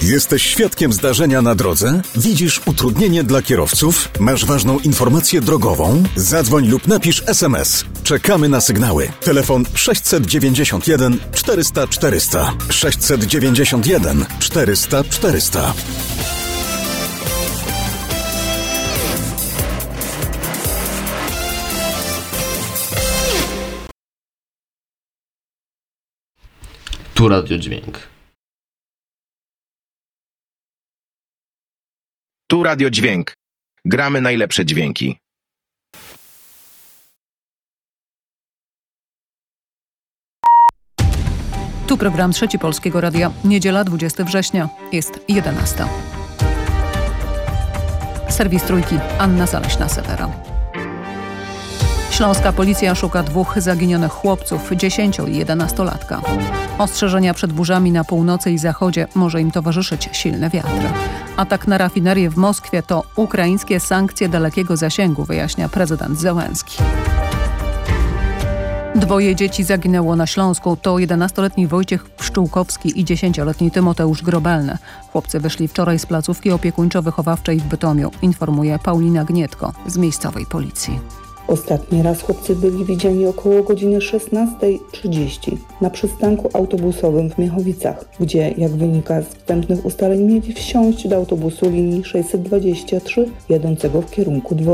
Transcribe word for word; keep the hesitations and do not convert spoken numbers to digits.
Jesteś świadkiem zdarzenia na drodze? Widzisz utrudnienie dla kierowców? Masz ważną informację drogową? Zadzwoń lub napisz es em es. Czekamy na sygnały. Telefon sześćset dziewięćdziesiąt jeden czterysta czterysta. sześćset dziewięćdziesiąt jeden czterysta czterysta. Tu Radio Dźwięk. Tu Radio Dźwięk. Gramy najlepsze dźwięki. Tu program Trzeci Polskiego Radia. Niedziela dwudziestego września. Jest jedenasta. Serwis Trójki. Anna Zaleśna-Sewera. Śląska policja szuka dwóch zaginionych chłopców, dziesięcio- i jedenastolatka. Ostrzeżenia przed burzami na północy i zachodzie, może im towarzyszyć silny wiatr. Atak na rafinerię w Moskwie to ukraińskie sankcje dalekiego zasięgu, wyjaśnia prezydent Zełenski. Dwoje dzieci zaginęło na Śląsku. To jedenastoletni Wojciech Pszczółkowski i dziesięcioletni Tymoteusz Grobelny. Chłopcy wyszli wczoraj z placówki opiekuńczo-wychowawczej w Bytomiu, informuje Paulina Gnietko z miejscowej policji. Ostatni raz chłopcy byli widziani około godziny szesnasta trzydzieści na przystanku autobusowym w Miechowicach, gdzie, jak wynika z wstępnych ustaleń, mieli wsiąść do autobusu linii sześćset dwadzieścia trzy jadącego w kierunku dworu.